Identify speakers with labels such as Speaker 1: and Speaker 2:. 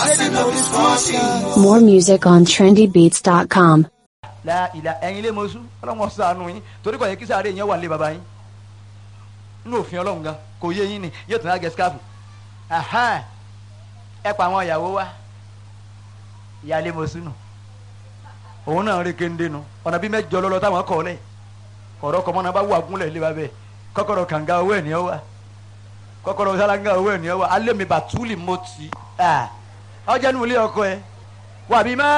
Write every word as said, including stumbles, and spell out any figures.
Speaker 1: More music on trendy beats dot com.
Speaker 2: La ila ẹ̀yin lé mosu Ọlọ́run ṣàánú yín torí kò yẹ kí sáré yẹn wà lé baba yín nínú òfin Ọlọ́run gan kò yé yín ni yóò tún á gẹ skáàfù ẹ pa àwọn ìyàwó wa ìyá lé mosu nù òun náà rí kéńdé nu ọ̀nà bí mẹ́jọ lọ́lọ́ táwọn kọ́ lẹ̀ ọ̀rọ̀ kọ́mọ́ náà bá wà gúnlẹ̀ lé babẹ́ kọ́kọ́rọ́ kànga owó ẹ̀ ní ọ wa kọ́kọ́rọ́ sálángà owó ẹ̀ ní ọ wa alẹ́ mi bàtúlì mọ́tì ọjà nínú ilé ọkọ ẹ wà bí má.